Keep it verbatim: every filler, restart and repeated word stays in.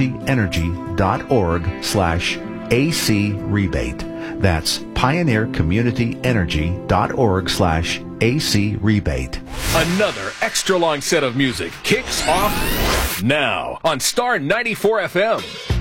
pioneercommunityenergy.org slash AC rebate. That's pioneercommunityenergy.org slash AC rebate. Another extra long set of music kicks off now on Star ninety-four F M.